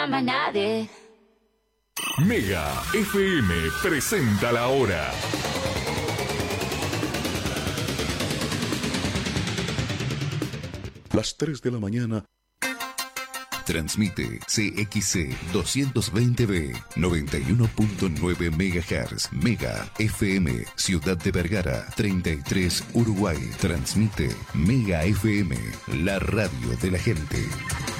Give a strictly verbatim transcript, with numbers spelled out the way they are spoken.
más nadie. Mega F M presenta la hora. Las tres de la mañana. Transmite C X C doscientos veinte B, noventa y uno punto nueve megahertz. Mega F M, Ciudad de Vergara, treinta y tres, Uruguay. Transmite Mega F M, la radio de la gente.